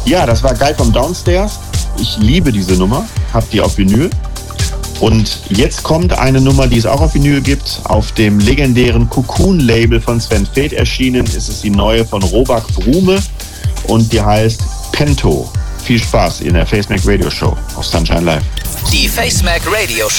Ja, das war Guy from Downstairs. Ich liebe diese Nummer, hab die auf Vinyl. Und jetzt kommt eine Nummer, die es auch auf Vinyl gibt. Auf dem legendären Cocoon-Label von Sven Väth erschienen ist es die neue von Robak Brume und die heißt Pento. Viel Spaß in der Facemac Radio Show auf Sunshine Live. Die Facemac Radio Show.